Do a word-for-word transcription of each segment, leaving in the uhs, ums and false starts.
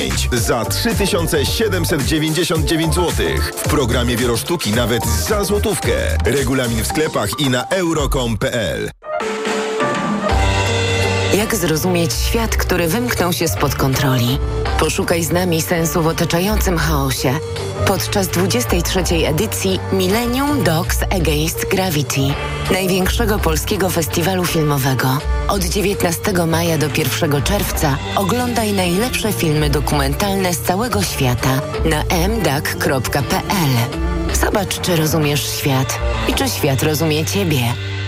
pięć za trzy tysiące siedemset dziewięćdziesiąt dziewięć złotych. W programie Wielosztuki nawet za złotówkę. Regulamin w sklepach i na euro kropka com kropka p l. Jak zrozumieć świat, który wymknął się spod kontroli? Poszukaj z nami sensu w otaczającym chaosie. Podczas dwudziestej trzeciej edycji Millennium Dogs Against Gravity, największego polskiego festiwalu filmowego. Od dziewiętnastego maja do pierwszego czerwca oglądaj najlepsze filmy dokumentalne z całego świata na m d a c kropka p l. Zobacz, czy rozumiesz świat i czy świat rozumie Ciebie.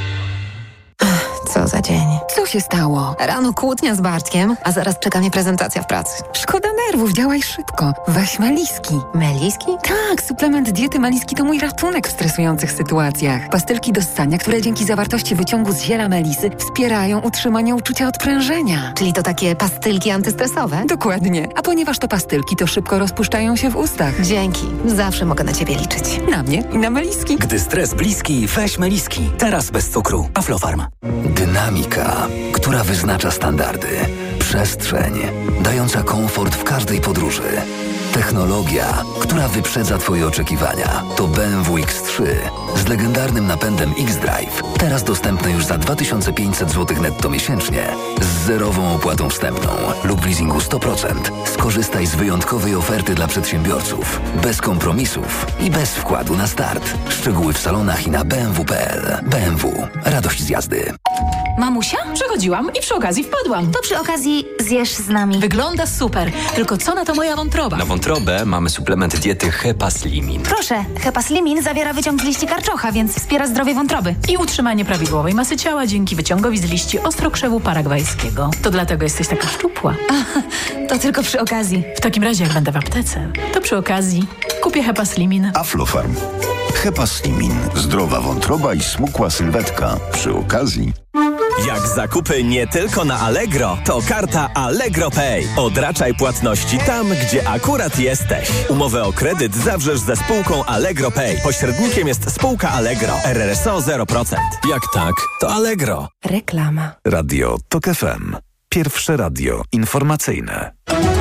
Co za dzień. Co się stało? Rano kłótnia z Bartkiem, a zaraz czeka mnie prezentacja w pracy. Szkoda nerwów, działaj szybko. Weź Meliski. Meliski? Tak, suplement diety Meliski to mój ratunek w stresujących sytuacjach. Pastylki do ssania, które dzięki zawartości wyciągu z ziela melisy wspierają utrzymanie uczucia odprężenia. Czyli to takie pastylki antystresowe? Dokładnie. A ponieważ to pastylki, to szybko rozpuszczają się w ustach. Dzięki. Zawsze mogę na Ciebie liczyć. Na mnie i na Meliski. Gdy stres bliski, weź Meliski. Teraz bez cukru. Aflofarm. Dynamika, która wyznacza standardy. Przestrzeń, dająca komfort w każdej podróży. Technologia, która wyprzedza Twoje oczekiwania. To B M W X trzy z legendarnym napędem X-Drive. Teraz dostępne już za dwa tysiące pięćset złotych netto miesięcznie. Z zerową opłatą wstępną lub w leasingu sto procent. Skorzystaj z wyjątkowej oferty dla przedsiębiorców. Bez kompromisów i bez wkładu na start. Szczegóły w salonach i na b m w kropka p l. B M W. Radość z jazdy. Mamusia? Przechodziłam i przy okazji wpadłam. To przy okazji zjesz z nami. Wygląda super, tylko co na to moja wątroba? Na wątrobę mamy suplement diety Hepaslimin. Proszę, Hepaslimin zawiera wyciąg z liści karczocha, więc wspiera zdrowie wątroby. I utrzymanie prawidłowej masy ciała dzięki wyciągowi z liści ostrokrzewu paragwajskiego. To dlatego jesteś taka szczupła. A, to tylko przy okazji. W takim razie jak będę w aptece, to przy okazji kupię Hepaslimin. Aflofarm. Hepaslimin. Zdrowa wątroba i smukła sylwetka. Przy okazji... Jak zakupy nie tylko na Allegro, to karta Allegro Pay. Odraczaj płatności tam, gdzie akurat jesteś. Umowę o kredyt zawrzesz ze spółką Allegro Pay. Pośrednikiem jest spółka Allegro. R R S O zero procent. Jak tak, to Allegro. Reklama. Radio Tok F M. Pierwsze radio informacyjne.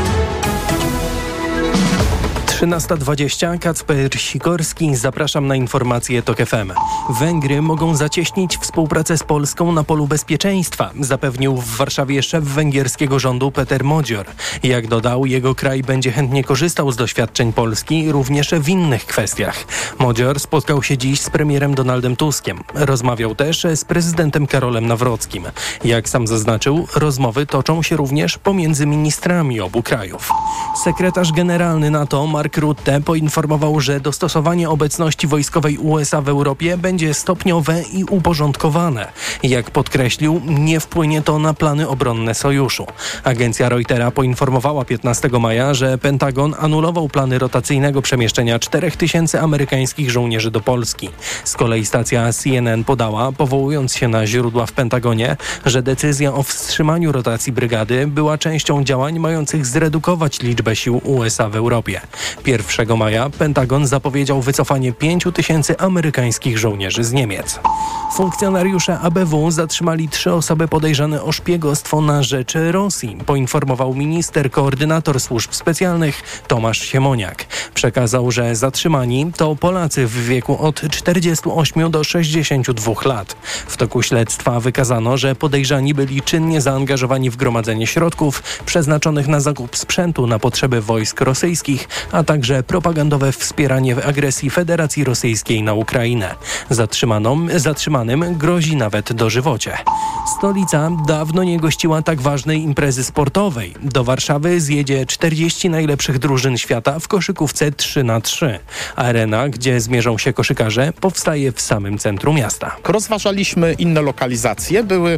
trzynasta dwadzieścia, Kacper Sikorski, zapraszam na informacje Tok F M. Węgry mogą zacieśnić współpracę z Polską na polu bezpieczeństwa, zapewnił w Warszawie szef węgierskiego rządu Peter Modzior. Jak dodał, jego kraj będzie chętnie korzystał z doświadczeń Polski również w innych kwestiach. Modzior spotkał się dziś z premierem Donaldem Tuskiem. Rozmawiał też z prezydentem Karolem Nawrockim. Jak sam zaznaczył, rozmowy toczą się również pomiędzy ministrami obu krajów. Sekretarz generalny NATO Mark Rutte poinformował, że dostosowanie obecności wojskowej U S A w Europie będzie stopniowe i uporządkowane. Jak podkreślił, nie wpłynie to na plany obronne sojuszu. Agencja Reutera poinformowała piętnastego maja, że Pentagon anulował plany rotacyjnego przemieszczenia czterech tysięcy amerykańskich żołnierzy do Polski. Z kolei stacja C N N podała, powołując się na źródła w Pentagonie, że decyzja o wstrzymaniu rotacji brygady była częścią działań mających zredukować liczbę sił U S A w Europie. pierwszego maja Pentagon zapowiedział wycofanie pięciu tysięcy amerykańskich żołnierzy z Niemiec. Funkcjonariusze A B W zatrzymali trzy osoby podejrzane o szpiegostwo na rzecz Rosji, poinformował minister koordynator służb specjalnych Tomasz Siemoniak. Przekazał, że zatrzymani to Polacy w wieku od czterdziestu ośmiu do sześćdziesięciu dwóch lat. W toku śledztwa wykazano, że podejrzani byli czynnie zaangażowani w gromadzenie środków przeznaczonych na zakup sprzętu na potrzeby wojsk rosyjskich, a także propagandowe wspieranie agresji Federacji Rosyjskiej na Ukrainę. Zatrzymanom, zatrzymanym grozi nawet dożywocie. Stolica dawno nie gościła tak ważnej imprezy sportowej. Do Warszawy zjedzie czterdzieści najlepszych drużyn świata w koszykówce trzy na trzy. Arena, gdzie zmierzą się koszykarze, powstaje w samym centrum miasta. Rozważaliśmy inne lokalizacje. Były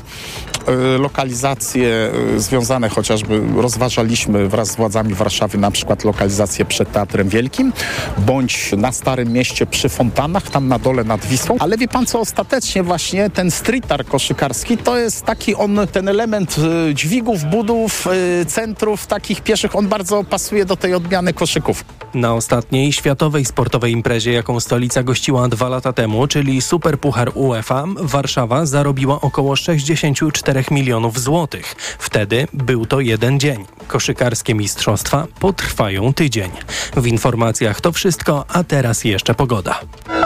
y, lokalizacje y, związane chociażby, rozważaliśmy wraz z władzami Warszawy na przykład lokalizację przed Teatrem Wielkim, bądź na Starym Mieście przy fontannach, tam na dole nad Wisłą. Ale wie pan co, ostatecznie właśnie ten street art koszykarski to jest taki on, ten element y, dźwigów, budów, y, centrów takich pieszych, on bardzo pasuje do tej odmiany koszykówki. Na ostatniej światowej sportowej imprezie, jaką stolica gościła dwa lata temu, czyli Superpuchar UEFA, Warszawa zarobiła około sześćdziesiąt cztery milionów złotych. Wtedy był to jeden dzień. Koszykarskie mistrzostwa potrwają tydzień. W informacjach to wszystko, a teraz jeszcze pogoda.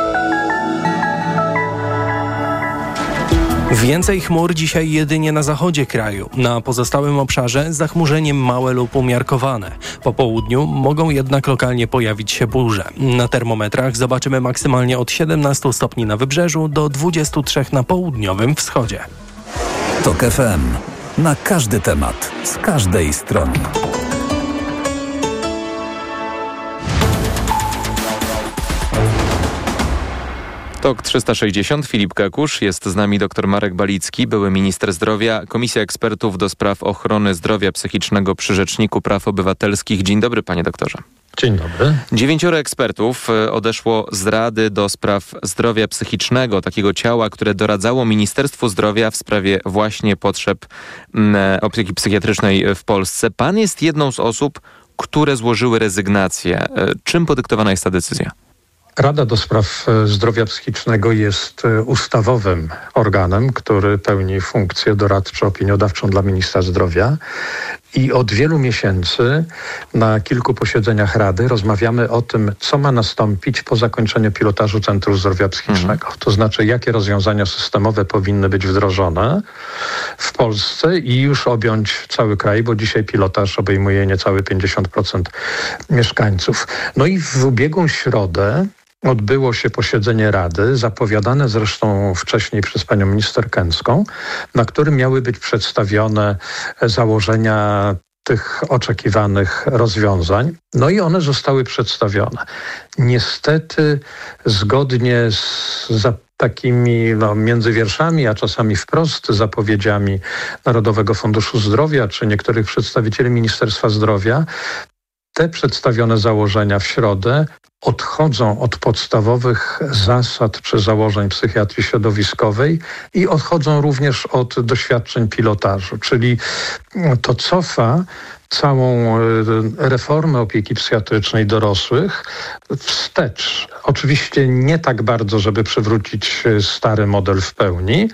Więcej chmur dzisiaj jedynie na zachodzie kraju. Na pozostałym obszarze zachmurzenie małe lub umiarkowane. Po południu mogą jednak lokalnie pojawić się burze. Na termometrach zobaczymy maksymalnie od siedemnastu stopni na wybrzeżu do dwudziestu trzech na południowym wschodzie. Tok F M. Na każdy temat, z każdej strony. Tok trzysta sześćdziesiąt, Filip Kakusz, jest z nami dr Marek Balicki, były minister zdrowia, Komisja Ekspertów do Spraw Ochrony Zdrowia Psychicznego przy Rzeczniku Praw Obywatelskich. Dzień dobry, panie doktorze. Dzień dobry. Dziewięcioro ekspertów odeszło z Rady do Spraw Zdrowia Psychicznego, takiego ciała, które doradzało Ministerstwu Zdrowia w sprawie właśnie potrzeb opieki psychiatrycznej w Polsce. Pan jest jedną z osób, które złożyły rezygnację. Czym podyktowana jest ta decyzja? Rada do Spraw Zdrowia Psychicznego jest ustawowym organem, który pełni funkcję doradczo-opiniodawczą dla ministra zdrowia. I od wielu miesięcy na kilku posiedzeniach Rady rozmawiamy o tym, co ma nastąpić po zakończeniu pilotażu Centrum Zdrowia Psychicznego. Mhm. To znaczy, jakie rozwiązania systemowe powinny być wdrożone w Polsce i już objąć cały kraj, bo dzisiaj pilotaż obejmuje niecałe pięćdziesiąt procent mieszkańców. No i w ubiegłą środę odbyło się posiedzenie Rady, zapowiadane zresztą wcześniej przez panią minister Kęcką, na którym miały być przedstawione założenia tych oczekiwanych rozwiązań. No i one zostały przedstawione. Niestety zgodnie z za takimi no, między wierszami, a czasami wprost zapowiedziami Narodowego Funduszu Zdrowia czy niektórych przedstawicieli Ministerstwa Zdrowia, te przedstawione założenia w środę odchodzą od podstawowych zasad czy założeń psychiatrii środowiskowej i odchodzą również od doświadczeń pilotażu, czyli to cofa całą reformę opieki psychiatrycznej dorosłych wstecz. Oczywiście nie tak bardzo, żeby przywrócić stary model w pełni,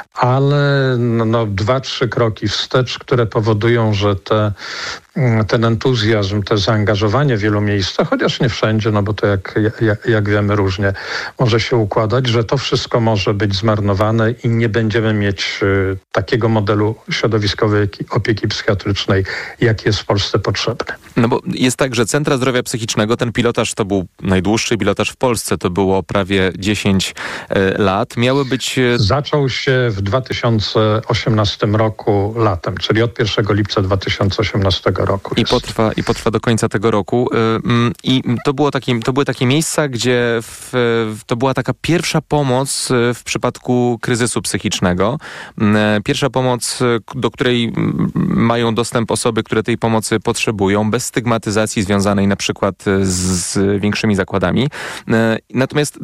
ale no, dwa, trzy kroki wstecz, które powodują, że te, ten entuzjazm, to zaangażowanie w wielu miejscach, chociaż nie wszędzie, no bo to jak, jak, jak wiemy różnie może się układać, że to wszystko może być zmarnowane i nie będziemy mieć takiego modelu środowiskowej opieki psychiatrycznej, jak jest w Polsce potrzebny. No bo jest tak, że Centra Zdrowia Psychicznego, ten pilotaż to był najdłuższy pilotaż w Polsce, to było prawie dziesięć lat. Miały być... Zaczął się w dwa tysiące osiemnastym roku latem, czyli od pierwszego lipca dwa tysiące osiemnastego roku. I potrwa, i potrwa do końca tego roku. I to, było takie, to były takie miejsca, gdzie w, to była taka pierwsza pomoc w przypadku kryzysu psychicznego. Pierwsza pomoc, do której mają dostęp osoby, które tej pomocy potrzebują, bez stygmatyzacji związanej na przykład z większymi zakładami. Natomiast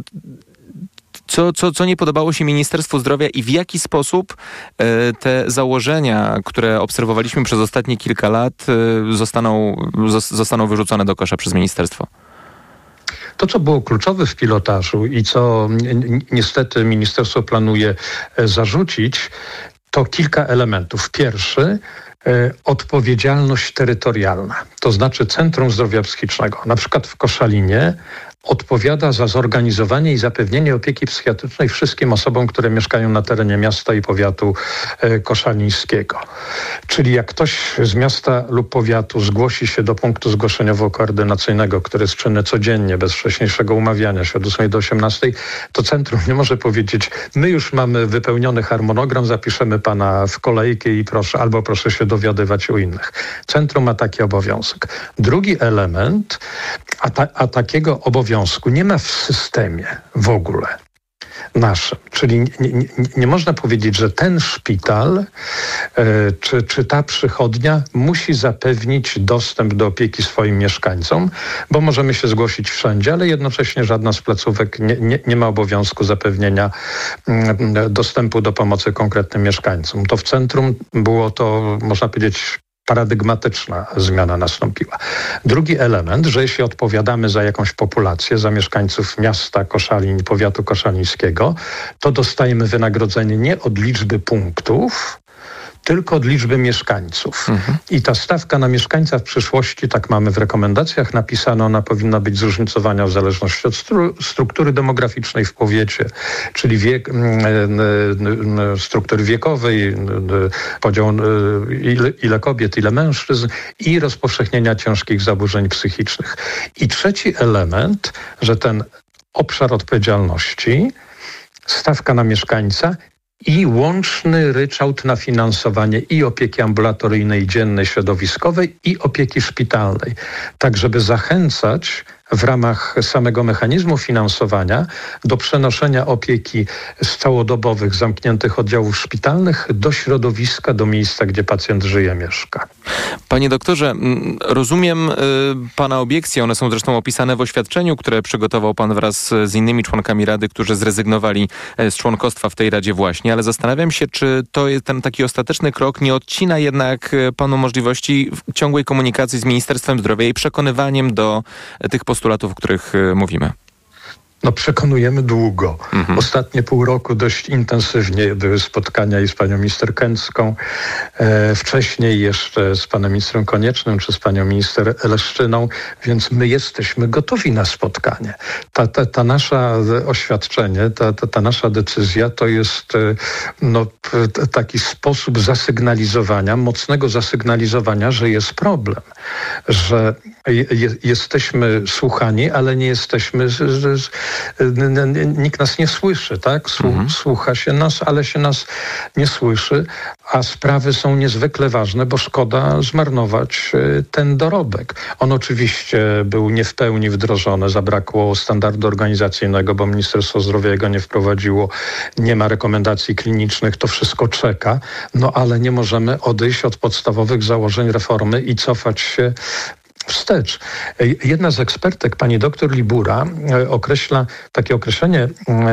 Co, co, co nie podobało się Ministerstwu Zdrowia i w jaki sposób e, te założenia, które obserwowaliśmy przez ostatnie kilka lat, e, zostaną, zos, zostaną wyrzucone do kosza przez ministerstwo? To, co było kluczowe w pilotażu i co ni- niestety ministerstwo planuje zarzucić, to kilka elementów. Pierwszy, e, odpowiedzialność terytorialna. To znaczy Centrum Zdrowia Psychicznego, na przykład w Koszalinie, odpowiada za zorganizowanie i zapewnienie opieki psychiatrycznej wszystkim osobom, które mieszkają na terenie miasta i powiatu e, koszalińskiego. Czyli jak ktoś z miasta lub powiatu zgłosi się do punktu zgłoszeniowo-koordynacyjnego, który jest czynny codziennie, bez wcześniejszego umawiania się od ósmej do osiemnastej, to centrum nie może powiedzieć, my już mamy wypełniony harmonogram, zapiszemy pana w kolejkę i proszę, albo proszę się dowiadywać u innych. Centrum ma taki obowiązek. Drugi element, a, ta, a takiego obowiązku nie ma w systemie w ogóle naszym. Czyli nie, nie, nie można powiedzieć, że ten szpital e, czy, czy ta przychodnia musi zapewnić dostęp do opieki swoim mieszkańcom, bo możemy się zgłosić wszędzie, ale jednocześnie żadna z placówek nie, nie, nie ma obowiązku zapewnienia m, dostępu do pomocy konkretnym mieszkańcom. To w centrum było to, można powiedzieć, paradygmatyczna zmiana nastąpiła. Drugi element, że jeśli odpowiadamy za jakąś populację, za mieszkańców miasta Koszalin, powiatu koszalińskiego, to dostajemy wynagrodzenie nie od liczby punktów, tylko od liczby mieszkańców. Mhm. I ta stawka na mieszkańca w przyszłości, tak mamy w rekomendacjach napisane, ona powinna być zróżnicowana w zależności od stru- struktury demograficznej w powiecie, czyli wiek, struktury wiekowej, podział ile, ile kobiet, ile mężczyzn i rozpowszechnienia ciężkich zaburzeń psychicznych. I trzeci element, że ten obszar odpowiedzialności, stawka na mieszkańca i łączny ryczałt na finansowanie i opieki ambulatoryjnej, dziennej, środowiskowej i opieki szpitalnej. Tak, żeby zachęcać w ramach samego mechanizmu finansowania do przenoszenia opieki z całodobowych, zamkniętych oddziałów szpitalnych do środowiska, do miejsca, gdzie pacjent żyje, mieszka. Panie doktorze, rozumiem y, pana obiekcje, one są zresztą opisane w oświadczeniu, które przygotował pan wraz z innymi członkami Rady, którzy zrezygnowali z członkostwa w tej Radzie właśnie, ale zastanawiam się, czy to jest ten taki ostateczny krok nie odcina jednak panu możliwości ciągłej komunikacji z Ministerstwem Zdrowia i przekonywaniem do tych postulatów, o których mówimy. No przekonujemy długo. Mhm. Ostatnie pół roku dość intensywnie były spotkania i z panią minister Kęcką, e, wcześniej jeszcze z panem ministrem Koniecznym czy z panią minister Leszczyną, więc my jesteśmy gotowi na spotkanie. Ta, ta, ta nasza oświadczenie, ta, ta, ta nasza decyzja to jest e, no, p, taki sposób zasygnalizowania, mocnego zasygnalizowania, że jest problem, że je, jesteśmy słuchani, ale nie jesteśmy z, z, nikt nas nie słyszy, tak? Słucha się nas, ale się nas nie słyszy, a sprawy są niezwykle ważne, bo szkoda zmarnować ten dorobek. On oczywiście był nie w pełni wdrożony, zabrakło standardu organizacyjnego, bo Ministerstwo Zdrowia go nie wprowadziło, nie ma rekomendacji klinicznych, to wszystko czeka, no ale nie możemy odejść od podstawowych założeń reformy i cofać się wstecz. Jedna z ekspertek, pani doktor Libura, określa, takie określenie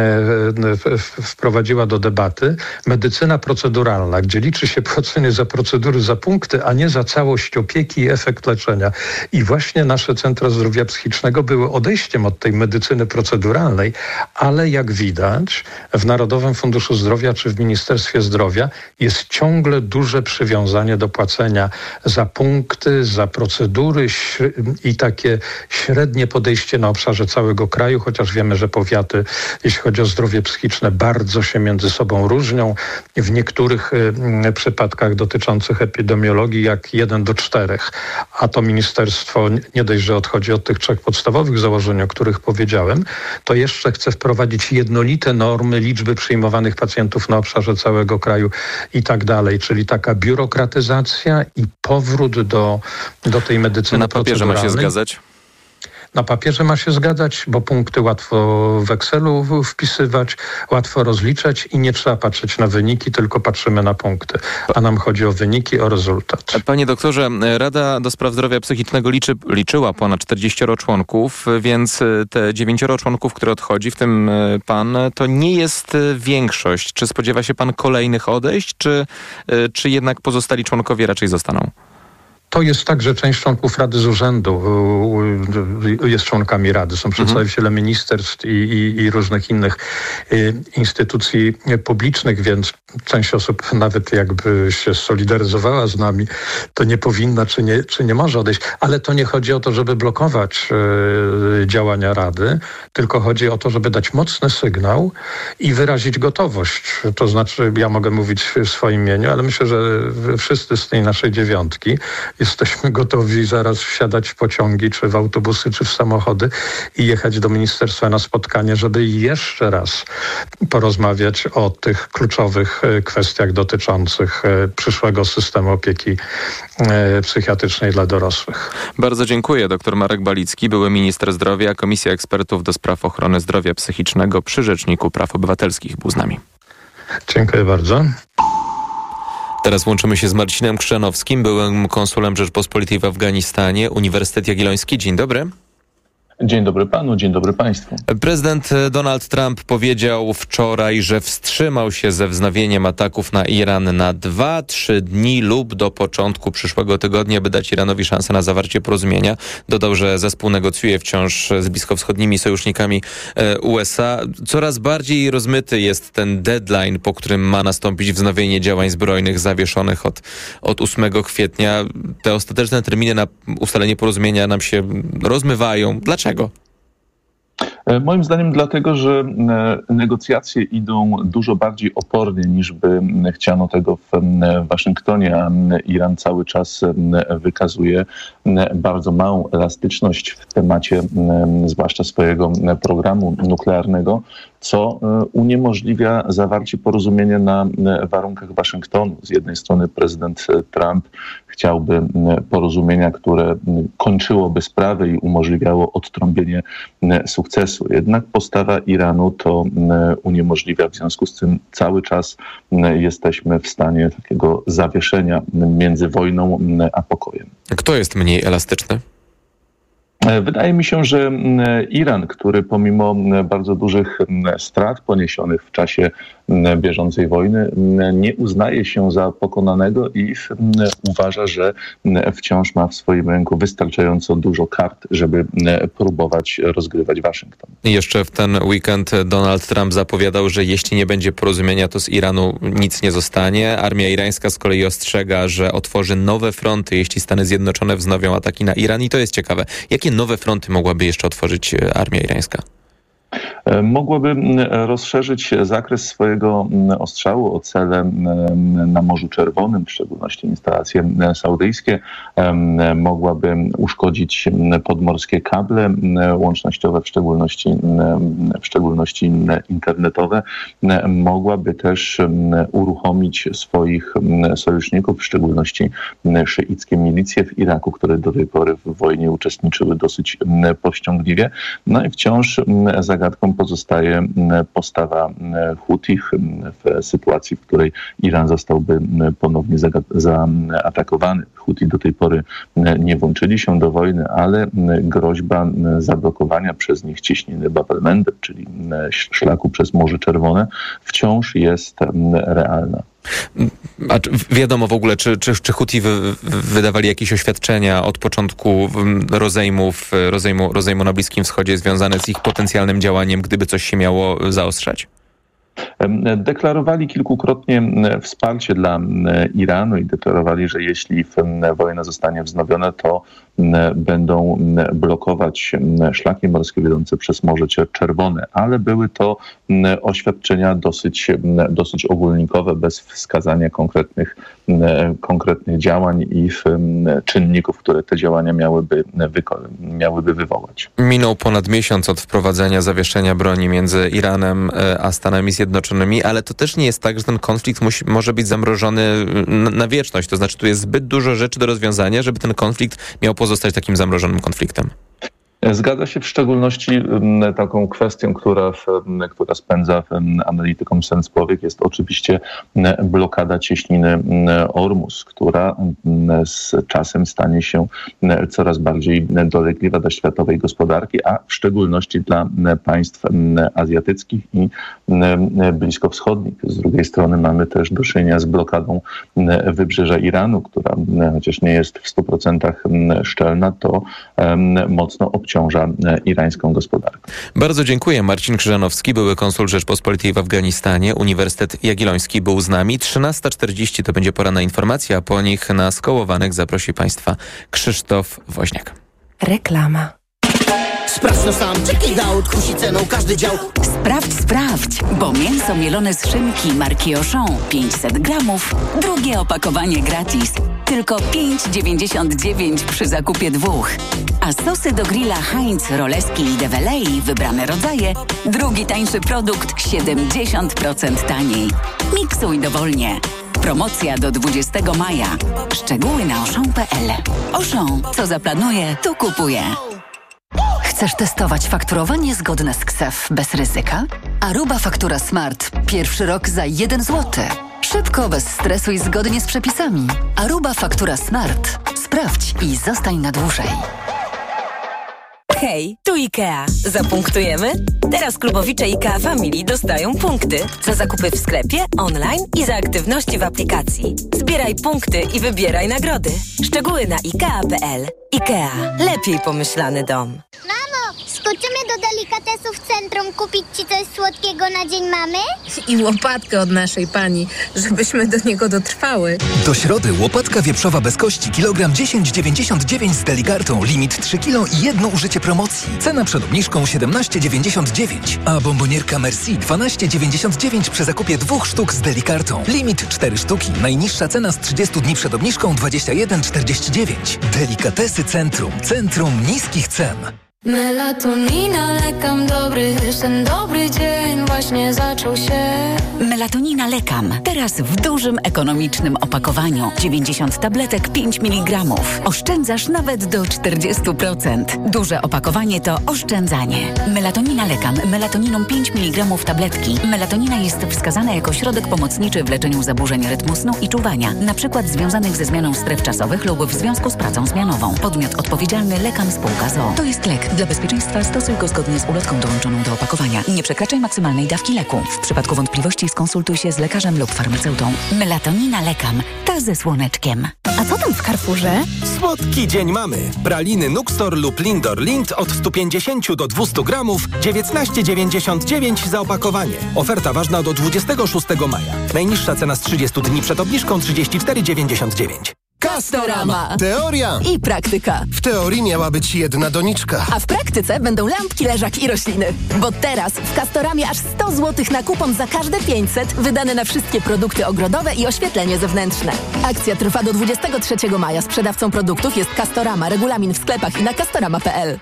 wprowadziła do debaty, medycyna proceduralna, gdzie liczy się płacenie za procedury, za punkty, a nie za całość opieki i efekt leczenia. I właśnie nasze centra zdrowia psychicznego były odejściem od tej medycyny proceduralnej, ale jak widać w Narodowym Funduszu Zdrowia czy w Ministerstwie Zdrowia jest ciągle duże przywiązanie do płacenia za punkty, za procedury, i takie średnie podejście na obszarze całego kraju, chociaż wiemy, że powiaty, jeśli chodzi o zdrowie psychiczne, bardzo się między sobą różnią. W niektórych y, przypadkach dotyczących epidemiologii jak jeden do czterech, a to ministerstwo nie dość, że odchodzi od tych trzech podstawowych założeń, o których powiedziałem, to jeszcze chce wprowadzić jednolite normy liczby przyjmowanych pacjentów na obszarze całego kraju i tak dalej, czyli taka biurokratyzacja i powrót do, do tej medycyny. Na papierze ma się zgadzać? Na papierze ma się zgadzać, bo punkty łatwo w Excelu wpisywać, łatwo rozliczać i nie trzeba patrzeć na wyniki, tylko patrzymy na punkty. A nam chodzi o wyniki, o rezultat. Panie doktorze, Rada do Spraw Zdrowia Psychicznego liczy, liczyła ponad czterdzieścioro członków, więc te dziewięcioro członków, które odchodzi, w tym pan, to nie jest większość. Czy spodziewa się pan kolejnych odejść, czy, czy jednak pozostali członkowie raczej zostaną? To jest tak, że część członków Rady z urzędu jest członkami Rady. Są przedstawiciele mhm. ministerstw i, i, i różnych innych y, instytucji publicznych, więc część osób nawet jakby się solidaryzowała z nami, to nie powinna czy nie, czy nie może odejść. Ale to nie chodzi o to, żeby blokować y, działania Rady, tylko chodzi o to, żeby dać mocny sygnał i wyrazić gotowość. To znaczy, ja mogę mówić w swoim imieniu, ale myślę, że wszyscy z tej naszej dziewiątki jesteśmy gotowi zaraz wsiadać w pociągi, czy w autobusy, czy w samochody i jechać do ministerstwa na spotkanie, żeby jeszcze raz porozmawiać o tych kluczowych kwestiach dotyczących przyszłego systemu opieki psychiatrycznej dla dorosłych. Bardzo dziękuję. Doktor Marek Balicki, były minister zdrowia, Komisja Ekspertów do Spraw Ochrony Zdrowia Psychicznego przy Rzeczniku Praw Obywatelskich był z nami. Dziękuję bardzo. Teraz łączymy się z Marcinem Krzanowskim, byłym konsulem Rzeczpospolitej w Afganistanie, Uniwersytet Jagielloński. Dzień dobry. Dzień dobry panu, dzień dobry państwu. Prezydent Donald Trump powiedział wczoraj, że wstrzymał się ze wznowieniem ataków na Iran na dwa trzy dni lub do początku przyszłego tygodnia, by dać Iranowi szansę na zawarcie porozumienia. Dodał, że zespół negocjuje wciąż z bliskowschodnimi sojusznikami U S A. Coraz bardziej rozmyty jest ten deadline, po którym ma nastąpić wznowienie działań zbrojnych zawieszonych od, od ósmego kwietnia. Te ostateczne terminy na ustalenie porozumienia nam się rozmywają. Dlaczego? Dlaczego? Moim zdaniem dlatego, że negocjacje idą dużo bardziej opornie niż by chciano tego w Waszyngtonie, a Iran cały czas wykazuje bardzo małą elastyczność w temacie zwłaszcza swojego programu nuklearnego, co uniemożliwia zawarcie porozumienia na warunkach Waszyngtonu. Z jednej strony prezydent Trump chciałby porozumienia, które kończyło sprawę i umożliwiało odtrąbienie sukcesu. Jednak postawa Iranu to uniemożliwia, w związku z tym cały czas jesteśmy w stanie takiego zawieszenia między wojną a pokojem. Kto jest mniej elastyczny? Wydaje mi się, że Iran, który pomimo bardzo dużych strat poniesionych w czasie bieżącej wojny, nie uznaje się za pokonanego i uważa, że wciąż ma w swoim ręku wystarczająco dużo kart, żeby próbować rozgrywać Waszyngton. I jeszcze w ten weekend Donald Trump zapowiadał, że jeśli nie będzie porozumienia, to z Iranu nic nie zostanie. Armia irańska z kolei ostrzega, że otworzy nowe fronty, jeśli Stany Zjednoczone wznowią ataki na Iran. I to jest ciekawe. Jakie nowe fronty mogłaby jeszcze otworzyć armia irańska? Mogłaby rozszerzyć zakres swojego ostrzału o cele na Morzu Czerwonym, w szczególności instalacje saudyjskie. Mogłaby uszkodzić podmorskie kable łącznościowe, w szczególności, w szczególności internetowe. Mogłaby też uruchomić swoich sojuszników, w szczególności szyickie milicje w Iraku, które do tej pory w wojnie uczestniczyły dosyć powściągliwie. No i wciąż zagadką pozostaje postawa Hutich w sytuacji, w której Iran zostałby ponownie zaatakowany. Huti do tej pory nie włączyli się do wojny, ale groźba zablokowania przez nich ciśniny Bab el-Mandeb, czyli szlaku przez Morze Czerwone, wciąż jest realna. A wiadomo w ogóle, czy, czy, czy Huti wy, wydawali jakieś oświadczenia od początku rozejmów, rozejmu, rozejmu na Bliskim Wschodzie związane z ich potencjalnym działaniem, gdyby coś się miało zaostrzać? Deklarowali kilkukrotnie wsparcie dla Iranu i deklarowali, że jeśli wojna zostanie wznowiona, to będą blokować szlaki morskie wiodące przez Morze Czerwone, ale były to oświadczenia dosyć, dosyć ogólnikowe, bez wskazania konkretnych, konkretnych działań i czynników, które te działania miałyby, miałyby wywołać. Minął ponad miesiąc od wprowadzenia zawieszenia broni między Iranem a Stanami Zjednoczonymi, ale to też nie jest tak, że ten konflikt musi, może być zamrożony na, na wieczność. To znaczy, tu jest zbyt dużo rzeczy do rozwiązania, żeby ten konflikt miał pozostać takim zamrożonym konfliktem. Zgadza się, w szczególności taką kwestią, która, która spędza analitykom sens powiek, jest oczywiście blokada cieśniny Ormus, która z czasem stanie się coraz bardziej dolegliwa dla światowej gospodarki, a w szczególności dla państw azjatyckich i bliskowschodnich. Z drugiej strony mamy też do czynienia z blokadą wybrzeża Iranu, która chociaż nie jest w stu procentach szczelna, to mocno obciąża irańską gospodarkę. Bardzo dziękuję. Marcin Krzyżanowski, były konsul Rzeczpospolitej w Afganistanie. Uniwersytet Jagielloński był z nami. trzynasta czterdzieści to będzie pora na informacje, a po nich na Skołowanych zaprosi Państwa Krzysztof Woźniak. Reklama. Sprawdź to sam, check it out, kusi ceną każdy dział. Sprawdź, sprawdź, bo mięso mielone z szynki marki Auchan pięćset gramów, drugie opakowanie gratis. Tylko pięć dziewięćdziesiąt dziewięć przy zakupie dwóch. A sosy do grilla Heinz, Roleski i Develei, wybrane rodzaje, drugi tańszy produkt siedemdziesiąt procent taniej. Miksuj dowolnie. Promocja do dwudziestego maja. Szczegóły na auchan kropka p l. Auchan, co zaplanuje, to kupuje. Chcesz testować fakturowanie zgodne z K S E F bez ryzyka? Aruba Faktura Smart. Pierwszy rok za jeden złoty. Szybko, bez stresu i zgodnie z przepisami. Aruba Faktura Smart. Sprawdź i zostań na dłużej. Hej, tu IKEA. Zapunktujemy? Teraz klubowicze IKEA Family dostają punkty za zakupy w sklepie, online i za aktywności w aplikacji. Zbieraj punkty i wybieraj nagrody. Szczegóły na ikea kropka p l. IKEA. Lepiej pomyślany dom. Mamo, skoczymy do delikatesów w centrum kupić ci coś słodkiego na Dzień Mamy? I łopatkę od naszej pani, żebyśmy do niego dotrwały. Do środy łopatka wieprzowa bez kości, kilogram dziesięć dziewięćdziesiąt dziewięć z Delikartą, limit trzy kilo i jedno użycie promocji. Cena przed obniżką siedemnaście dziewięćdziesiąt dziewięć, a bombonierka Merci dwanaście dziewięćdziesiąt dziewięć przy zakupie dwóch sztuk z Delikartą. Limit cztery sztuki, najniższa cena z trzydziestu dni przed obniżką dwadzieścia jeden czterdzieści dziewięć. Delikatesy Centrum, centrum niskich cen. Melatonina, lekam dobry, ten dobry dzień właśnie zaczął się. Melatonina Lekam. Teraz w dużym, ekonomicznym opakowaniu. dziewięćdziesiąt tabletek, pięć miligramów. Oszczędzasz nawet do czterdzieści procent. Duże opakowanie to oszczędzanie. Melatonina Lekam. Melatoniną pięć miligramów tabletki. Melatonina jest wskazana jako środek pomocniczy w leczeniu zaburzeń rytmu snu i czuwania, na przykład związanych ze zmianą stref czasowych lub w związku z pracą zmianową. Podmiot odpowiedzialny Lekam Spółka z o o. To jest lek. Dla bezpieczeństwa stosuj go zgodnie z ulotką dołączoną do opakowania. Nie przekraczaj maksymalnej dawki leku. W przypadku wątpliwości skonsultuj się z lekarzem lub farmaceutą. Melatonina Lekam. Ta ze słoneczkiem. A co tam w Carrefourze? Słodki dzień mamy. Praliny Nuxtor lub Lindor Lind od sto pięćdziesiąt do dwustu gramów, dziewiętnaście dziewięćdziesiąt dziewięć za opakowanie. Oferta ważna do dwudziestego szóstego maja. Najniższa cena z trzydziestu dni przed obniżką trzydzieści cztery dziewięćdziesiąt dziewięć. Castorama. Teoria i praktyka. W teorii miała być jedna doniczka. A w praktyce będą lampki, leżak i rośliny. Bo teraz w Castoramie aż sto złotych na kupon za każde pięćset wydane na wszystkie produkty ogrodowe i oświetlenie zewnętrzne. Akcja trwa do dwudziestego trzeciego maja. Sprzedawcą produktów jest Castorama. Regulamin w sklepach i na castorama kropka p l.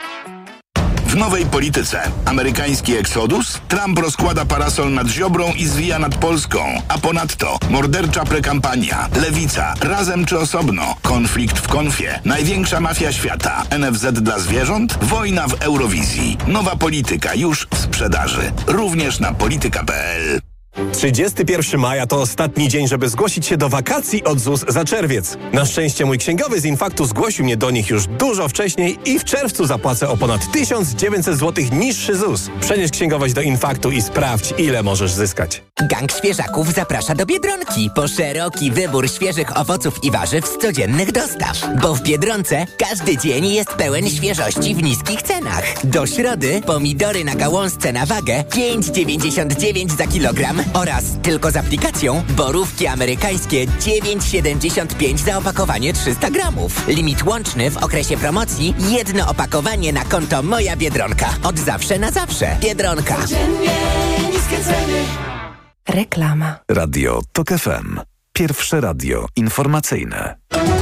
W nowej polityce. Amerykański eksodus? Trump rozkłada parasol nad Ziobrą i zwija nad Polską. A ponadto mordercza prekampania. Lewica. Razem czy osobno? Konflikt w konfie. Największa mafia świata. N F Z dla zwierząt? Wojna w Eurowizji. Nowa polityka już w sprzedaży. Również na polityka kropka p l. trzydziestego pierwszego maja to ostatni dzień, żeby zgłosić się do wakacji od Z U S za czerwiec. Na szczęście mój księgowy z Infaktu zgłosił mnie do nich już dużo wcześniej i w czerwcu zapłacę o ponad tysiąc dziewięćset złotych niższy Z U S. Przenieś księgowość do Infaktu i sprawdź, ile możesz zyskać. Gang Świeżaków zaprasza do Biedronki po szeroki wybór świeżych owoców i warzyw z codziennych dostaw. Bo w Biedronce każdy dzień jest pełen świeżości w niskich cenach. Do środy pomidory na gałązce na wagę pięć dziewięćdziesiąt dziewięć za kilogram oraz tylko z aplikacją borówki amerykańskie dziewięć siedemdziesiąt pięć za opakowanie trzysta gramów. Limit łączny w okresie promocji jedno opakowanie na konto Moja Biedronka. Od zawsze na zawsze. Biedronka. Niskie ceny. Reklama. Radio TOK F M. Pierwsze radio informacyjne.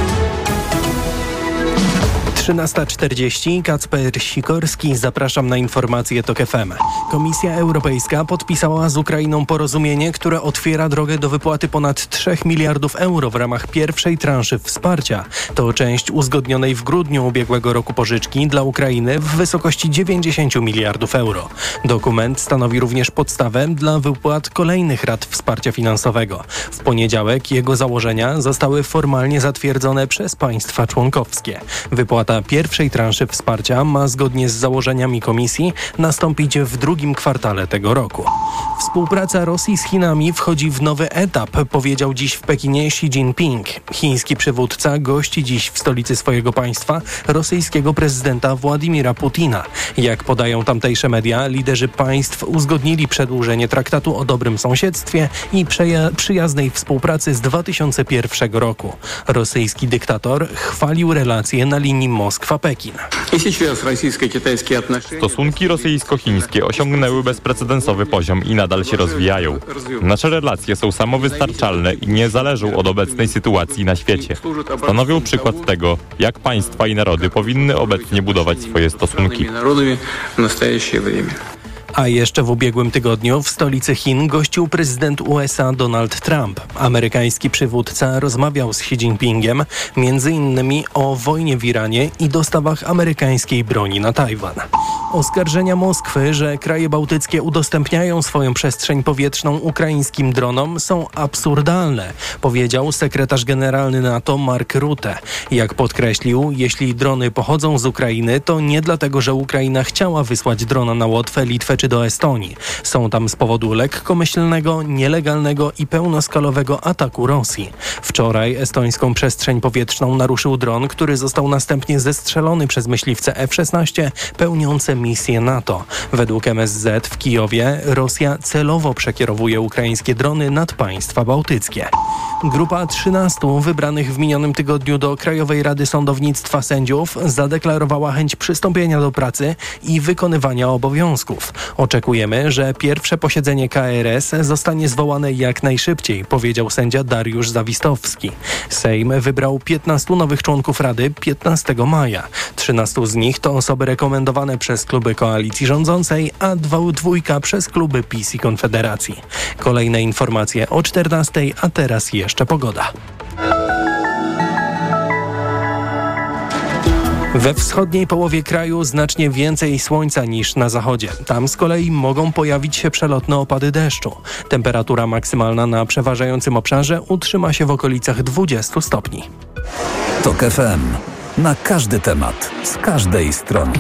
trzynasta czterdzieści, Kacper Sikorski, zapraszam na informacje TOK F M. Komisja Europejska podpisała z Ukrainą porozumienie, które otwiera drogę do wypłaty ponad trzech miliardów euro w ramach pierwszej transzy wsparcia. To część uzgodnionej w grudniu ubiegłego roku pożyczki dla Ukrainy w wysokości dziewięćdziesiąt miliardów euro. Dokument stanowi również podstawę dla wypłat kolejnych rat wsparcia finansowego. W poniedziałek jego założenia zostały formalnie zatwierdzone przez państwa członkowskie. Wypłata pierwszej transzy wsparcia ma zgodnie z założeniami Komisji nastąpić w drugim kwartale tego roku. Współpraca Rosji z Chinami wchodzi w nowy etap, powiedział dziś w Pekinie Xi Jinping. Chiński przywódca gości dziś w stolicy swojego państwa rosyjskiego prezydenta Władimira Putina. Jak podają tamtejsze media, liderzy państw uzgodnili przedłużenie traktatu o dobrym sąsiedztwie i przeja- przyjaznej współpracy z dwa tysiące pierwszego roku. Rosyjski dyktator chwalił relacje na linii Moskwa-Pekin. Stosunki rosyjsko-chińskie osiągnęły bezprecedensowy poziom i nadal się rozwijają. Nasze relacje są samowystarczalne i nie zależą od obecnej sytuacji na świecie. Stanowią przykład tego, jak państwa i narody powinny obecnie budować swoje stosunki. A jeszcze w ubiegłym tygodniu w stolicy Chin gościł prezydent U S A Donald Trump. Amerykański przywódca rozmawiał z Xi Jinpingiem między innymi o wojnie w Iranie i dostawach amerykańskiej broni na Tajwan. Oskarżenia Moskwy, że kraje bałtyckie udostępniają swoją przestrzeń powietrzną ukraińskim dronom, są absurdalne, powiedział sekretarz generalny NATO Mark Rutte. Jak podkreślił, jeśli drony pochodzą z Ukrainy, to nie dlatego, że Ukraina chciała wysłać drona na Łotwę, Litwę czy do Estonii. Są tam z powodu lekkomyślnego, nielegalnego i pełnoskalowego ataku Rosji. Wczoraj estońską przestrzeń powietrzną naruszył dron, który został następnie zestrzelony przez myśliwce F szesnaście pełniące misję NATO. Według M S Z w Kijowie Rosja celowo przekierowuje ukraińskie drony nad państwa bałtyckie. Grupa trzynastu wybranych w minionym tygodniu do Krajowej Rady Sądownictwa sędziów zadeklarowała chęć przystąpienia do pracy i wykonywania obowiązków. Oczekujemy, że pierwsze posiedzenie K R S zostanie zwołane jak najszybciej, powiedział sędzia Dariusz Zawistowski. Sejm wybrał piętnastu nowych członków Rady piętnastego maja. trzynastu z nich to osoby rekomendowane przez kluby koalicji rządzącej, a dwójka przez kluby PiS i Konfederacji. Kolejne informacje o czternastej, a teraz jeszcze pogoda. We wschodniej połowie kraju znacznie więcej słońca niż na zachodzie. Tam z kolei mogą pojawić się przelotne opady deszczu. Temperatura maksymalna na przeważającym obszarze utrzyma się w okolicach dwudziestu stopni. TOK F M. Na każdy temat, z każdej strony.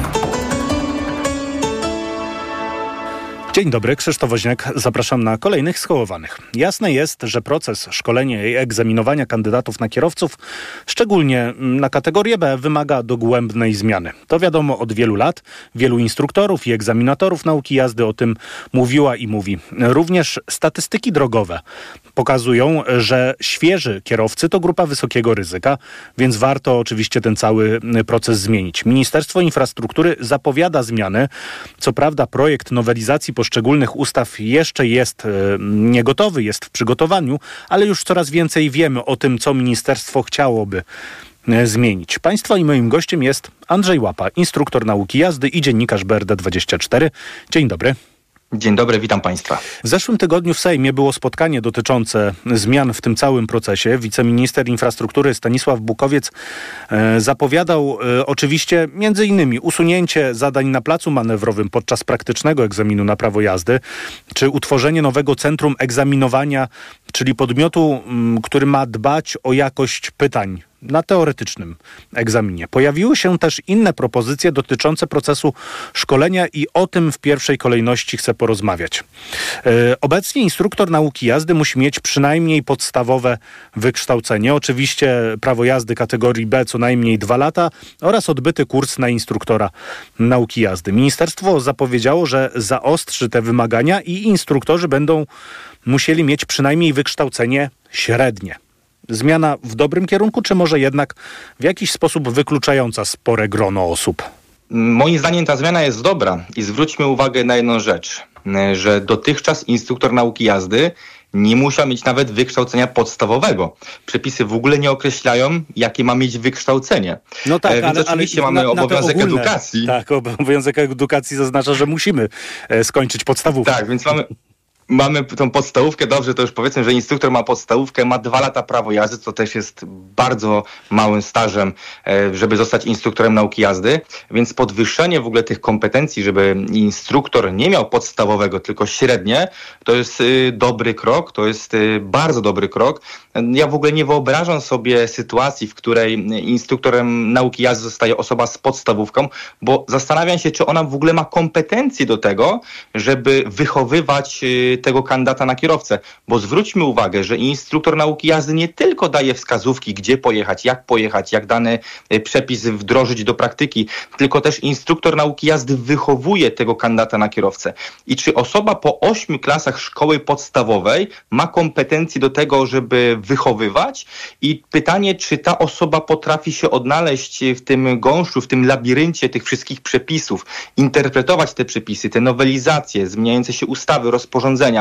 Dzień dobry, Krzysztof Woźniak. Zapraszam na kolejnych Schołowanych. Jasne jest, że proces szkolenia i egzaminowania kandydatów na kierowców, szczególnie na kategorię B, wymaga dogłębnej zmiany. To wiadomo od wielu lat. Wielu instruktorów i egzaminatorów nauki jazdy o tym mówiła i mówi. Również statystyki drogowe pokazują, że świeży kierowcy to grupa wysokiego ryzyka, więc warto oczywiście ten cały proces zmienić. Ministerstwo Infrastruktury zapowiada zmiany. Co prawda projekt nowelizacji poszczególnych ustaw jeszcze jest niegotowy, jest w przygotowaniu, ale już coraz więcej wiemy o tym, co ministerstwo chciałoby zmienić. Państwa i moim gościem jest Andrzej Łapa, instruktor nauki jazdy i dziennikarz B R D dwadzieścia cztery. Dzień dobry. Dzień dobry, witam Państwa. W zeszłym tygodniu w Sejmie było spotkanie dotyczące zmian w tym całym procesie. Wiceminister infrastruktury Stanisław Bukowiec e, zapowiadał e, oczywiście między innymi usunięcie zadań na placu manewrowym podczas praktycznego egzaminu na prawo jazdy, czy utworzenie nowego centrum egzaminowania, czyli podmiotu, m, który ma dbać o jakość pytań na teoretycznym egzaminie. Pojawiły się też inne propozycje dotyczące procesu szkolenia i o tym w pierwszej kolejności chcę porozmawiać. Yy, obecnie instruktor nauki jazdy musi mieć przynajmniej podstawowe wykształcenie. Oczywiście prawo jazdy kategorii B co najmniej dwa lata oraz odbyty kurs na instruktora nauki jazdy. Ministerstwo zapowiedziało, że zaostrzy te wymagania i instruktorzy będą musieli mieć przynajmniej wykształcenie średnie. Zmiana w dobrym kierunku, czy może jednak w jakiś sposób wykluczająca spore grono osób? Moim zdaniem ta zmiana jest dobra i zwróćmy uwagę na jedną rzecz, że dotychczas instruktor nauki jazdy nie musiał mieć nawet wykształcenia podstawowego. Przepisy w ogóle nie określają, jakie ma mieć wykształcenie. No tak, Więc ale, oczywiście ale mamy na, na obowiązek ogólne, edukacji. Tak, obowiązek edukacji zaznacza, że musimy skończyć podstawówkę. Tak, więc mamy... Mamy tą podstawówkę, dobrze, to już powiedzmy, że instruktor ma podstawówkę, ma dwa lata prawo jazdy, co też jest bardzo małym stażem, żeby zostać instruktorem nauki jazdy, więc podwyższenie w ogóle tych kompetencji, żeby instruktor nie miał podstawowego, tylko średnie, to jest dobry krok, to jest bardzo dobry krok. Ja w ogóle nie wyobrażam sobie sytuacji, w której instruktorem nauki jazdy zostaje osoba z podstawówką, bo zastanawiam się, czy ona w ogóle ma kompetencje do tego, żeby wychowywać tego kandydata na kierowcę, bo zwróćmy uwagę, że instruktor nauki jazdy nie tylko daje wskazówki, gdzie pojechać, jak pojechać, jak dany przepis wdrożyć do praktyki, tylko też instruktor nauki jazdy wychowuje tego kandydata na kierowcę. I czy osoba po ośmiu klasach szkoły podstawowej ma kompetencje do tego, żeby wychowywać? I pytanie, czy ta osoba potrafi się odnaleźć w tym gąszczu, w tym labiryncie tych wszystkich przepisów, interpretować te przepisy, te nowelizacje, zmieniające się ustawy, rozporządzenia.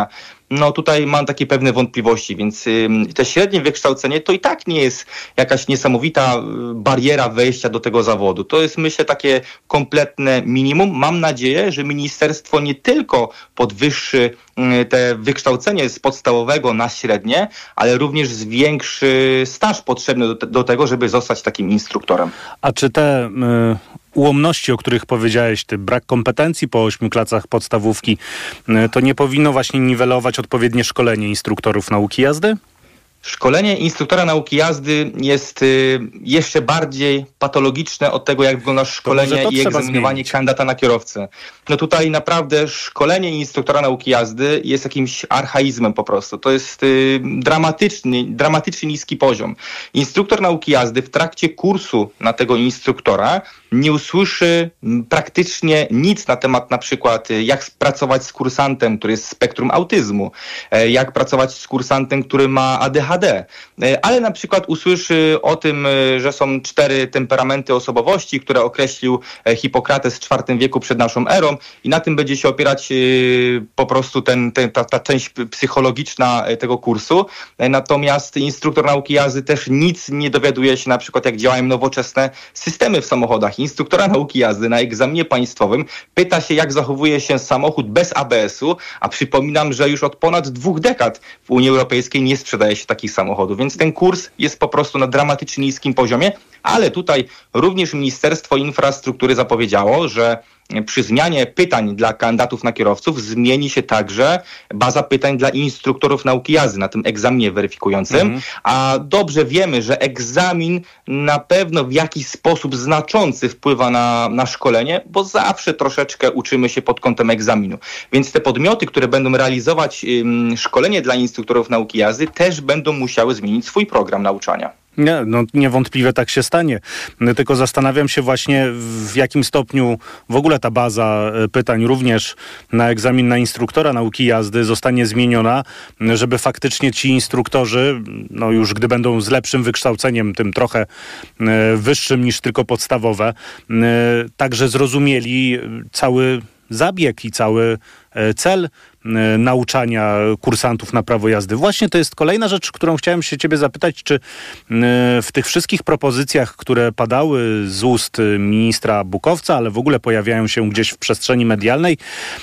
no tutaj mam takie pewne wątpliwości, więc te średnie wykształcenie to i tak nie jest jakaś niesamowita bariera wejścia do tego zawodu. To jest, myślę, takie kompletne minimum. Mam nadzieję, że ministerstwo nie tylko podwyższy te wykształcenie z podstawowego na średnie, ale również zwiększy staż potrzebny do, te, do tego, żeby zostać takim instruktorem. A czy te y, ułomności, o których powiedziałeś, ty brak kompetencji po ośmiu klasach podstawówki, y, to nie powinno właśnie niwelować odpowiednie szkolenie instruktorów nauki jazdy? Szkolenie instruktora nauki jazdy jest y, jeszcze bardziej patologiczne od tego, jak wygląda szkolenie i egzaminowanie zmienić. kandydata na kierowcę. No tutaj naprawdę szkolenie instruktora nauki jazdy jest jakimś archaizmem po prostu. To jest y, dramatyczny, dramatycznie niski poziom. Instruktor nauki jazdy w trakcie kursu na tego instruktora nie usłyszy praktycznie nic na temat na przykład jak pracować z kursantem, który jest z spektrum autyzmu, jak pracować z kursantem, który ma A D H D, ale na przykład usłyszy o tym, że są cztery temperamenty osobowości, które określił Hipokrates w czwartym wieku przed naszą erą i na tym będzie się opierać po prostu ten, ten, ta, ta część psychologiczna tego kursu. Natomiast instruktor nauki jazdy też nic nie dowiaduje się na przykład jak działają nowoczesne systemy w samochodach. Instruktora nauki jazdy na egzaminie państwowym pyta się, jak zachowuje się samochód bez A B S u, a przypominam, że już od ponad dwóch dekad w Unii Europejskiej nie sprzedaje się takich samochodów, więc ten kurs jest po prostu na dramatycznie niskim poziomie, ale tutaj również Ministerstwo Infrastruktury zapowiedziało, że przy zmianie pytań dla kandydatów na kierowców zmieni się także baza pytań dla instruktorów nauki jazdy na tym egzaminie weryfikującym, mm. a dobrze wiemy, że egzamin na pewno w jakiś sposób znaczący wpływa na, na szkolenie, bo zawsze troszeczkę uczymy się pod kątem egzaminu. Więc te podmioty, które będą realizować ym, szkolenie dla instruktorów nauki jazdy, też będą musiały zmienić swój program nauczania. Nie, no niewątpliwie tak się stanie. Tylko zastanawiam się właśnie, w jakim stopniu w ogóle ta baza pytań również na egzamin na instruktora nauki jazdy zostanie zmieniona, żeby faktycznie ci instruktorzy, no już gdy będą z lepszym wykształceniem, tym trochę wyższym niż tylko podstawowe, także zrozumieli cały zabieg i cały cel nauczania kursantów na prawo jazdy. Właśnie to jest kolejna rzecz, którą chciałem się ciebie zapytać, czy w tych wszystkich propozycjach, które padały z ust ministra Bukowca, ale w ogóle pojawiają się gdzieś w przestrzeni medialnej,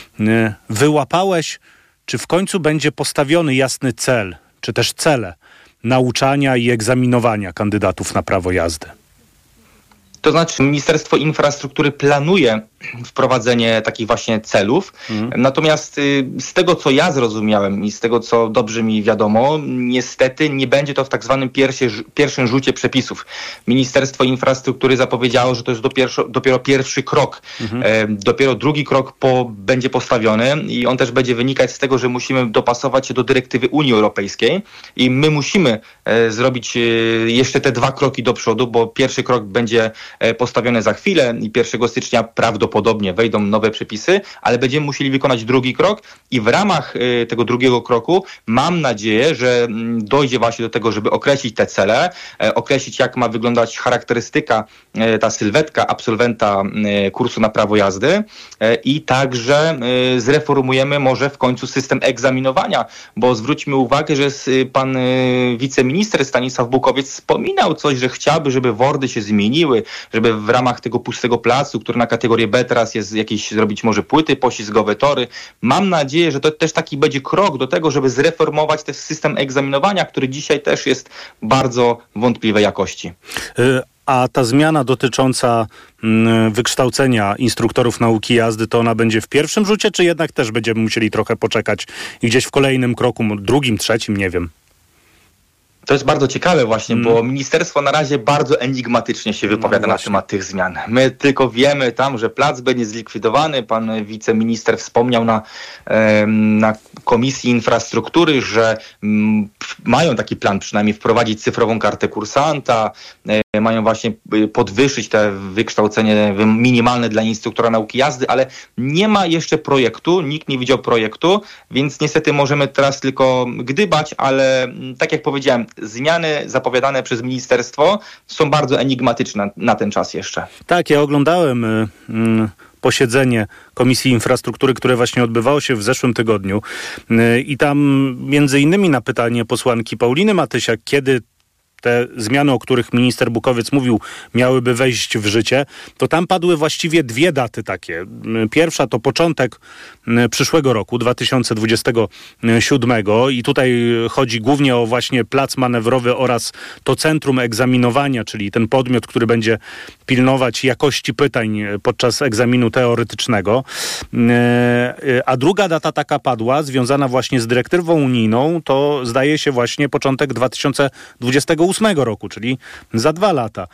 wyłapałeś, czy w końcu będzie postawiony jasny cel, czy też cele nauczania i egzaminowania kandydatów na prawo jazdy? To znaczy Ministerstwo Infrastruktury planuje wprowadzenie takich właśnie celów. Mhm. Natomiast y, z tego, co ja zrozumiałem i z tego, co dobrze mi wiadomo, niestety nie będzie to w tak zwanym pierwszy, pierwszym rzucie przepisów. Ministerstwo Infrastruktury zapowiedziało, że to jest dopiero, dopiero pierwszy krok. Mhm. E, dopiero drugi krok po, będzie postawiony i on też będzie wynikać z tego, że musimy dopasować się do dyrektywy Unii Europejskiej i my musimy e, zrobić e, jeszcze te dwa kroki do przodu, bo pierwszy krok będzie e, postawiony za chwilę i pierwszego stycznia prawdopodobnie Podobnie wejdą nowe przepisy, ale będziemy musieli wykonać drugi krok i w ramach y, tego drugiego kroku mam nadzieję, że y, dojdzie właśnie do tego, żeby określić te cele, y, określić jak ma wyglądać charakterystyka, y, ta sylwetka absolwenta y, kursu na prawo jazdy y, i także y, zreformujemy może w końcu system egzaminowania, bo zwróćmy uwagę, że y, pan y, wiceminister Stanisław Bukowiec wspominał coś, że chciałby, żeby WORDy się zmieniły, żeby w ramach tego pustego placu, który na kategorię B teraz jest jakieś, zrobić może płyty poślizgowe, tory. Mam nadzieję, że to też taki będzie krok do tego, żeby zreformować ten system egzaminowania, który dzisiaj też jest bardzo wątpliwej jakości. A ta zmiana dotycząca wykształcenia instruktorów nauki jazdy, to ona będzie w pierwszym rzucie, czy jednak też będziemy musieli trochę poczekać i gdzieś w kolejnym kroku, drugim, trzecim, nie wiem? To jest bardzo ciekawe właśnie, hmm. bo ministerstwo na razie bardzo enigmatycznie się wypowiada no na temat tych zmian. My tylko wiemy tam, że plac będzie zlikwidowany. Pan wiceminister wspomniał na, na Komisji Infrastruktury, że mają taki plan przynajmniej wprowadzić cyfrową kartę kursanta, mają właśnie podwyższyć te wykształcenie minimalne dla instruktora nauki jazdy, ale nie ma jeszcze projektu, nikt nie widział projektu, więc niestety możemy teraz tylko gdybać, ale tak jak powiedziałem, zmiany zapowiadane przez ministerstwo są bardzo enigmatyczne na ten czas jeszcze. Tak, ja oglądałem y, y, posiedzenie Komisji Infrastruktury, które właśnie odbywało się w zeszłym tygodniu y, i tam między innymi na pytanie posłanki Pauliny Matysiak, kiedy te zmiany, o których minister Bukowiec mówił, miałyby wejść w życie, to tam padły właściwie dwie daty takie. Pierwsza to początek przyszłego roku, dwa tysiące dwudziestego siódmego i tutaj chodzi głównie o właśnie plac manewrowy oraz to centrum egzaminowania, czyli ten podmiot, który będzie pilnować jakości pytań podczas egzaminu teoretycznego. A druga data taka padła, związana właśnie z dyrektywą unijną, to zdaje się właśnie początek dwa tysiące dwudziestego ósmego roku, czyli za dwa lata.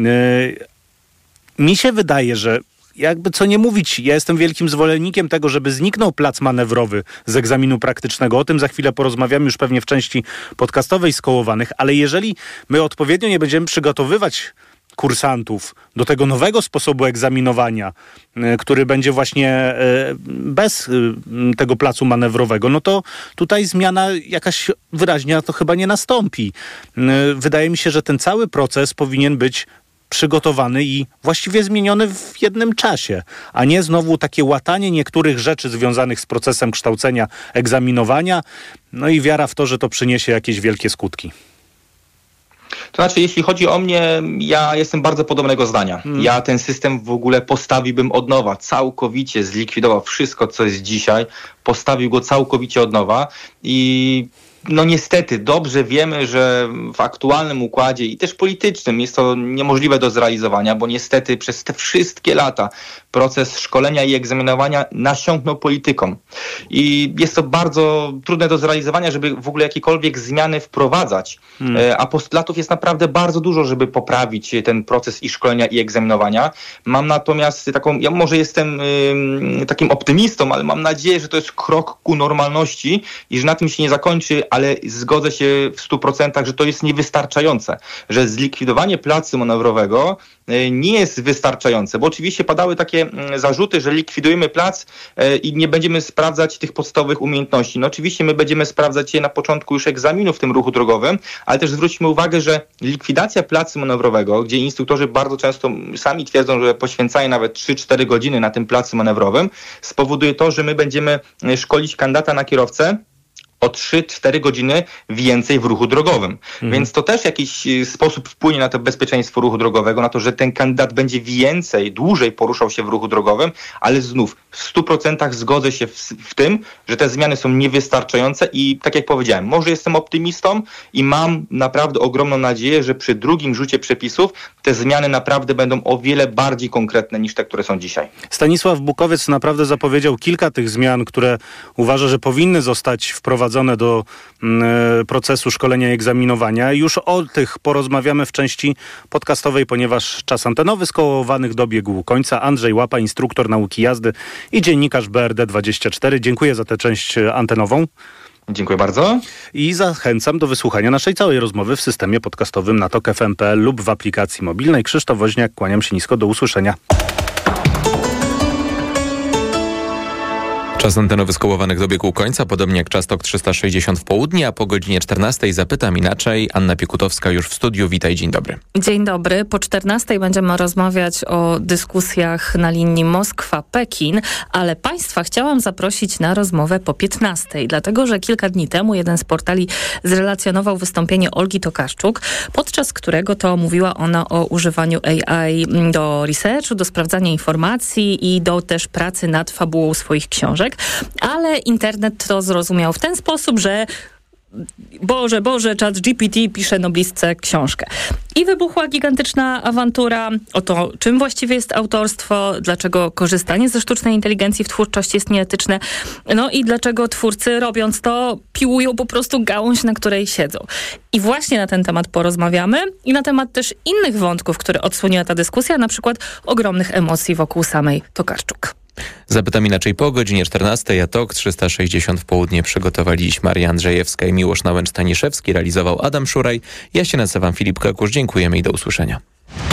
Mi się wydaje, że jakby co nie mówić, ja jestem wielkim zwolennikiem tego, żeby zniknął plac manewrowy z egzaminu praktycznego. O tym za chwilę porozmawiamy już pewnie w części podcastowej Skołowanych, ale jeżeli my odpowiednio nie będziemy przygotowywać kursantów do tego nowego sposobu egzaminowania, który będzie właśnie bez tego placu manewrowego, no to tutaj zmiana jakaś wyraźna to chyba nie nastąpi. Wydaje mi się, że ten cały proces powinien być przygotowany i właściwie zmieniony w jednym czasie, a nie znowu takie łatanie niektórych rzeczy związanych z procesem kształcenia, egzaminowania, no i wiara w to, że to przyniesie jakieś wielkie skutki. To znaczy, jeśli chodzi o mnie, ja jestem bardzo podobnego zdania. Hmm. Ja ten system w ogóle postawiłbym od nowa, całkowicie zlikwidował wszystko, co jest dzisiaj, postawił go całkowicie od nowa i no niestety dobrze wiemy, że w aktualnym układzie i też politycznym jest to niemożliwe do zrealizowania, bo niestety przez te wszystkie lata proces szkolenia i egzaminowania nasiąknął polityką. I jest to bardzo trudne do zrealizowania, żeby w ogóle jakiekolwiek zmiany wprowadzać. Hmm. A postulatów jest naprawdę bardzo dużo, żeby poprawić ten proces i szkolenia i egzaminowania. Mam natomiast taką, ja może jestem y, takim optymistą, ale mam nadzieję, że to jest krok ku normalności i że na tym się nie zakończy, ale zgodzę się w stu procentach, że to jest niewystarczające, że zlikwidowanie placu manewrowego nie jest wystarczające, bo oczywiście padały takie zarzuty, że likwidujemy plac i nie będziemy sprawdzać tych podstawowych umiejętności. No oczywiście my będziemy sprawdzać je na początku już egzaminu w tym ruchu drogowym, ale też zwróćmy uwagę, że likwidacja placu manewrowego, gdzie instruktorzy bardzo często sami twierdzą, że poświęcają nawet trzy cztery godziny na tym placu manewrowym, spowoduje to, że my będziemy szkolić kandydata na kierowcę o trzy cztery godziny więcej w ruchu drogowym. Mhm. Więc to też w jakiś sposób wpłynie na to bezpieczeństwo ruchu drogowego, na to, że ten kandydat będzie więcej, dłużej poruszał się w ruchu drogowym, ale znów w stu procentach zgodzę się w, w tym, że te zmiany są niewystarczające i tak jak powiedziałem, może jestem optymistą i mam naprawdę ogromną nadzieję, że przy drugim rzucie przepisów te zmiany naprawdę będą o wiele bardziej konkretne niż te, które są dzisiaj. Stanisław Bukowiec naprawdę zapowiedział kilka tych zmian, które uważa, że powinny zostać wprowadzone do y, procesu szkolenia i egzaminowania. Już o tych porozmawiamy w części podcastowej, ponieważ czas antenowy Skołowanych dobiegł końca. Andrzej Łapa, instruktor nauki jazdy i dziennikarz B R D dwadzieścia cztery. Dziękuję za tę część antenową. Dziękuję bardzo. I zachęcam do wysłuchania naszej całej rozmowy w systemie podcastowym na tok f m kropka p l lub w aplikacji mobilnej. Krzysztof Woźniak, kłaniam się nisko, do usłyszenia. Czas antenowy Skołowanych dobiegł końca, podobnie jak czas TOK trzysta sześćdziesiąt w południe, a po godzinie czternastej zapytam inaczej. Anna Piekutowska już w studiu. Witaj, dzień dobry. Dzień dobry. Po czternastej będziemy rozmawiać o dyskusjach na linii Moskwa-Pekin, ale Państwa chciałam zaprosić na rozmowę po piętnastej, dlatego że kilka dni temu jeden z portali zrelacjonował wystąpienie Olgi Tokarczuk, podczas którego to mówiła ona o używaniu A I do researchu, do sprawdzania informacji i do też pracy nad fabułą swoich książek. Ale internet to zrozumiał w ten sposób, że Boże, Boże, ChatGPT pisze noblistce książkę. I wybuchła gigantyczna awantura o to, czym właściwie jest autorstwo, dlaczego korzystanie ze sztucznej inteligencji w twórczości jest nieetyczne, no i dlaczego twórcy, robiąc to, piłują po prostu gałąź, na której siedzą. I właśnie na ten temat porozmawiamy i na temat też innych wątków, które odsłoniła ta dyskusja, na przykład ogromnych emocji wokół samej Tokarczuk. Zapytam inaczej po godzinie czternastej, a TOK trzysta sześćdziesiąt w południe przygotowali dziś Maria Andrzejewska i Miłosz Nałęcz-Staniszewski, realizował Adam Szuraj. Ja się nazywam Filip Kakusz, dziękujemy i do usłyszenia.